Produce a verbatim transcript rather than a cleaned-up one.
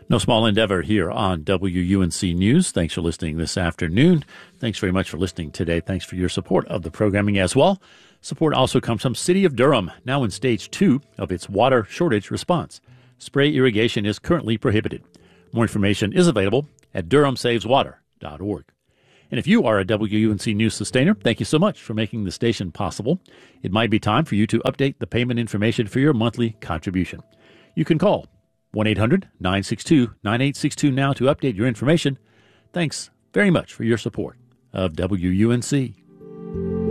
No small endeavor here on W U N C News. Thanks for listening this afternoon. Thanks very much for listening today. Thanks for your support of the programming as well. Support also comes from City of Durham, now in stage two of its water shortage response. Spray irrigation is currently prohibited. More information is available at durham saves water dot org. And if you are a W U N C News sustainer, thank you so much for making the station possible. It might be time for you to update the payment information for your monthly contribution. You can call one eight hundred nine six two nine eight six two now to update your information. Thanks very much for your support of W U N C.